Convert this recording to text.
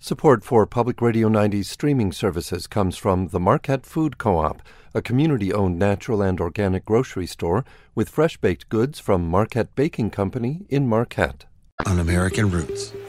Support for Public Radio 90's streaming services comes from the Marquette Food Co-op, a community-owned natural and organic grocery store with fresh baked goods from Marquette Baking Company in Marquette. On American Roots.